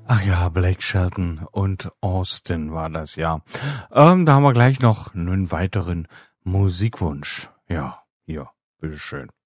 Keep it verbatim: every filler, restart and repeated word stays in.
Ach ja, Blake Shelton und Austin war das, ja. Ähm, da haben wir gleich noch einen weiteren Musikwunsch. Ja, hier, bitteschön.